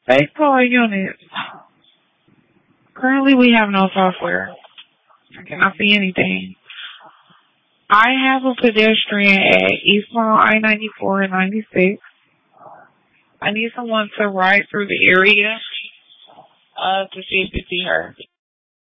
Base call units. Currently, we have no software. I cannot see anything. I have a pedestrian at Eastbound I-94 and 96. I need someone to ride through the area to see if you see her.